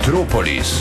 Metropolis.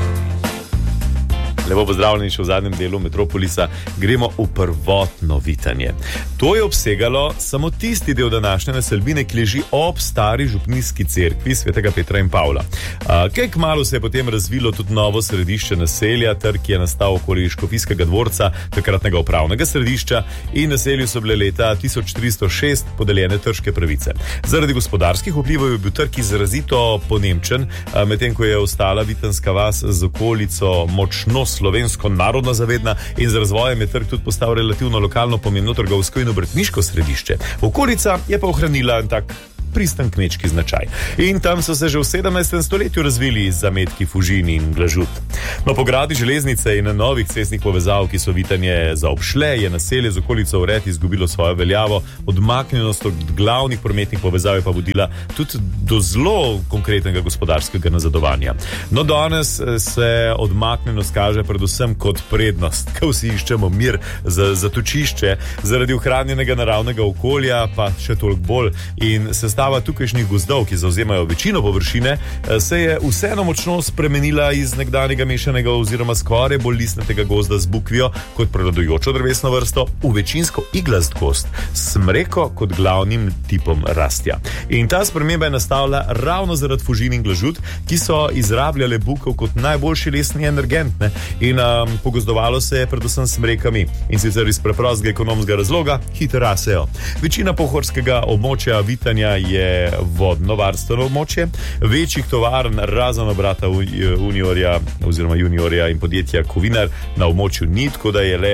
Lepo pozdravljeni še v zadnjem delu Metropolisa. Gremo v prvotno Vitanje. To je obsegalo samo tisti del današnje naselbine, ki leži ob stari župnijski cerkvi svetega Petra in Pavla. Kaj kmalu se je potem razvilo tudi novo središče naselja, trg je nastal okoli Škofijskega dvorca, takratnega upravnega središča, in naselju so bile leta 1306 podeljene trške pravice. Zaradi gospodarskih vplivov je bil trg izrazito ponemčen, medtem ko je ostala vitanska vas z okolico močno slovensko narodno zavedna, in z razvojem je trg tudi postal relativno lokalno pomembno trgovsko in obrtniško središče. Okolica je pa ohranila tak pristan kmečki značaj. In tam so se že v 17. stoletju razvili zametki Fužin in Glažut. No, po gradnji železnice in novih cestnih povezav, ki so Vitanje zaobšle, je naselje z okolico Vred izgubilo svojo veljavo, odmaknjenost od glavnih prometnih povezav je pa vodila tudi do zelo konkretnega gospodarskega nazadovanja. No, danes se odmaknjenost kaže predvsem kot prednost, ko vsi iščemo mir za zatočišče, zaradi ohranjenega naravnega okolja pa še toliko bolj, in sestava tukajšnjih gozdov, ki zauzemajo večino površine, se je vseeno močno spremenila iz nekdanjega mešanega oziroma skoraj bolj listnatega gozda z bukvijo kot prevladujočo drevesno vrsto v večinsko iglast gozd, smreko kot glavnim tipom rastja. In ta sprememba je nastala ravno zaradi Fužin in Glažut, ki so izrabljale bukev kot najboljši lesni energent, ne? In pogozdovalo se je predvsem s smrekami, in sicer iz preprostega ekonomskega razloga, hitro rasejo. Večina pohorskega območja Vitanja je vodno varstveno območje, večjih tovarn razen obrata Uniorja oziroma Juniorja in podjetja Kovinar na območju ni, tako da je le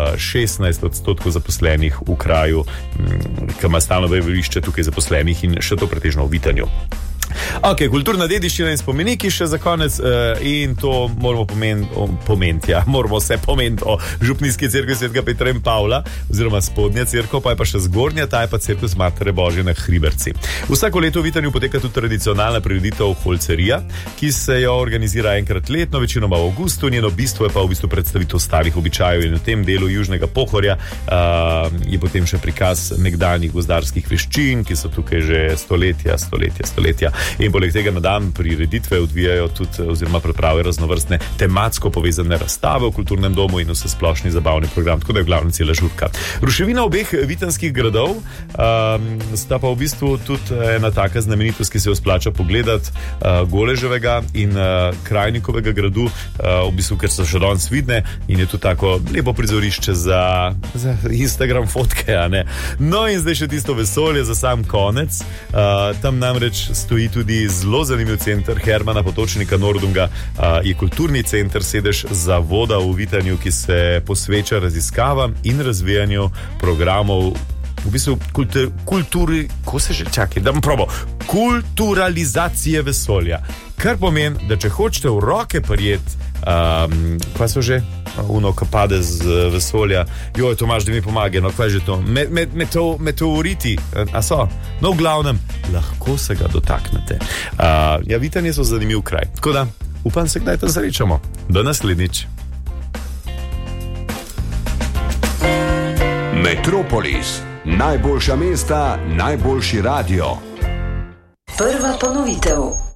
16% zaposlenih v kraju, ki ima stalno bivališče tukaj zaposlenih, in še to pretežno v Vitanju. Ok, kulturna dediščina in spomeniki še za konec, in to moramo moramo se pomeniti o župnijski cerkvi svetega Petra in Pavla, oziroma spodnja cerkev, pa je pa še zgornja, ta je pa cerkev Matere Božje na Hriberci. Vsako leto v Vitanju poteka tudi tradicionalna prireditev Holcerija, ki se jo organizira enkrat letno, večinoma v avgustu. Njeno bistvo je pa v bistvu predstavitev starih običajev, in v tem delu južnega Pohorja je potem še prikaz nekdanjih gozdarskih veščin, ki so tukaj že stoletja. In poleg tega na dan prireditve odvijajo tudi oziroma pripravijo raznovrstne tematsko povezane razstave v kulturnem domu in vse splošni zabavni program, tako da je v glavnem cela žurka. Ruševina obeh vitanskih gradov sta pa v bistvu tudi ena taka znamenitost, ki se jo splača pogledati, Goleževega in Krajnikovega gradu, v bistvu, ker so še danes vidne, in je tudi tako lepo prizorišče za Instagram fotke, a ne? No, in zdaj še tisto vesolje za sam konec. Tam namreč stoji tudi zelo zanimiv center Hermana Potočnika Nordunga, je kulturni center, sedež zavoda v Vitanju, ki se posveča raziskavam in razvijanju programov v bistvu kulturalizacije vesolja. Kar pomeni, da če hočete v roke prijeti, kaj so že? Uno, ki pade z vesolja. Joj, Tomaž, da mi pomagaj, no, kaj je že to? Meteoriti, a so? No, v glavnem, lahko se ga dotaknete. Ja, Vitanje so zanimiv kraj. Tako da, upam se, kdaj to srečamo. Do naslednjič. Metropolis. Najboljša mesta, najboljši radio. Prva ponovitev.